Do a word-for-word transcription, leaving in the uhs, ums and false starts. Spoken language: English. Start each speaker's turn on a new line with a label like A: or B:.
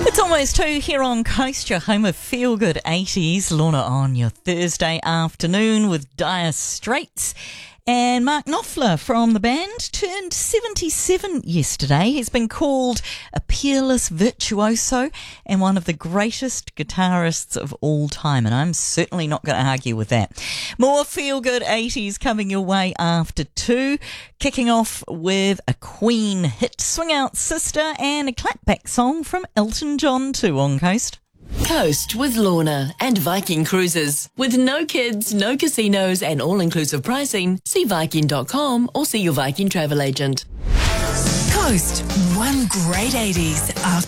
A: It's almost two here on Coast, your home of Feel Good eighties. Lorna on your Thursday afternoon with Dire Straits. And Mark Knopfler from the band turned seventy-seven yesterday. He's been called a peerless virtuoso and one of the greatest guitarists of all time. And I'm certainly not going to argue with that. More Feel Good eighties coming your way after two. Kicking off with a Queen hit, Swing Out Sister, and a clapback song from Elton John too on Coast.
B: Coast with Lorna and Viking Cruises. With no kids, no casinos and all-inclusive pricing, see Viking dot com or see your Viking travel agent.
C: Coast, one great eighties after